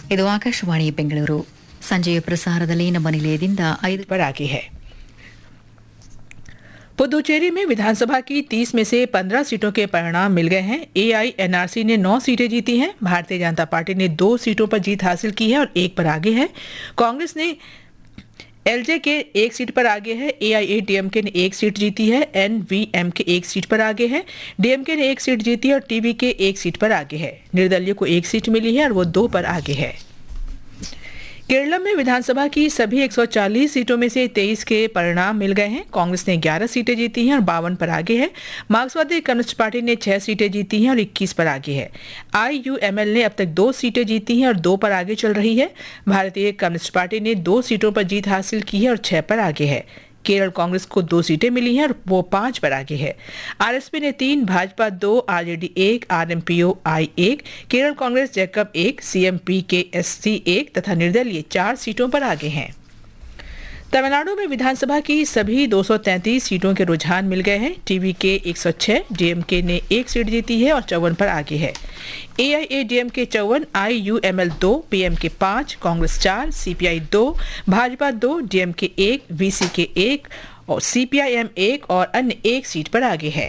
ಇದು ಆಕಾಶವಾಣಿ ಬೆಂಗಳೂರು. ಸಂಜೆಯ ಪ್ರಸಾರದಲ್ಲಿ ನಮ್ಮ ನಿಲಯದಿಂದ 5 पर आगे है. पुदुचेरी में विधानसभा की 30 में से 15 सीटों के परिणाम मिल गए हैं. एआईएनआरसी ने 9 सीटें जीती हैं. भारतीय जनता पार्टी ने 2 सीटों पर जीत हासिल की है और 1 पर आगे है. कांग्रेस ने एलजे के 1 सीट पर आगे है. एआईएडीएमके ने 1 सीट जीती है. एनवीएमके 1 सीट पर आगे है. डीएमके ने 1 सीट जीती है और टीवीके 1 सीट पर आगे है. निर्दलीय को 1 सीट मिली है और वो 2 पर आगे है. केरल में विधानसभा की सभी 140 सीटों में से 23 के परिणाम मिल गए हैं. कांग्रेस ने 11 सीटें जीती हैं और 52 पर आगे है. मार्क्सवादी कम्युनिस्ट पार्टी ने 6 सीटें जीती हैं और 21 पर आगे है. आईयूएमएल ने अब तक 2 सीटें जीती हैं और 2 पर आगे चल रही है. भारतीय कम्युनिस्ट पार्टी ने 2 सीटों पर जीत हासिल की है और 6 पर आगे है. केरल कांग्रेस को 2 सीटें मिली हैं और वो 5 पर आगे है. आरएसपी ने 3, भाजपा 2, आरजेडी 1, आरएमपीओ आई 1, केरल कांग्रेस जैकब 1, सीएमपीकेएससी 1 तथा निर्दलीय 4 सीटों पर आगे हैं. तमिलनाडु में विधानसभा की सभी 233 सीटों के रुझान मिल गए हैं. टीवीके 106, डीएमके ने 1 सीट जीती है और 54 पर आगे है. AIADMK 54, IUML 2, PMK 5, Congress 4, CPI 2, Bhajpa 2, DMK 1, VCK 1 और सीपीआईएम 1 और अन्य 1 सीट पर आगे है.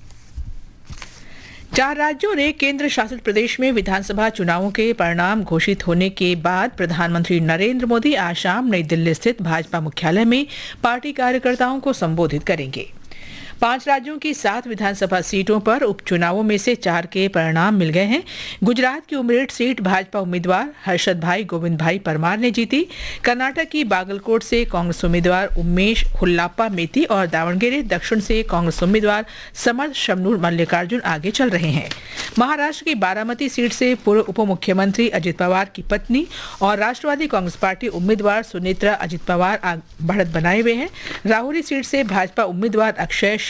4 राज्यों और 1 केंद्र शासित प्रदेश में विधानसभा चुनावों के परिणाम घोषित होने के बाद प्रधानमंत्री नरेंद्र मोदी आज शाम नई दिल्ली स्थित भाजपा मुख्यालय में पार्टी कार्यकर्ताओं को संबोधित करेंगे. 5 राज्यों की 7 विधानसभा सीटों पर उपचुनावों में से 4 के परिणाम मिल गए हैं. गुजरात की उमरेठ सीट भाजपा उम्मीदवार हर्षद भाई गोविंद भाई परमार ने जीती. कर्नाटक की बागलकोट से कांग्रेस उम्मीदवार उमेश हुल्लाप्पा मेती और दावणगेरे दक्षिण से कांग्रेस उम्मीदवार समर्थ शमनूर मल्लिकार्जुन आगे चल रहे हैं. महाराष्ट्र की बारामती सीट से पूर्व उप मुख्यमंत्री अजित पवार की पत्नी और राष्ट्रवादी कांग्रेस पार्टी उम्मीदवार सुनेत्रा अजित पवार बढ़त बनाए हुए हैं. राहुरी सीट से भाजपा उम्मीदवार अक्षय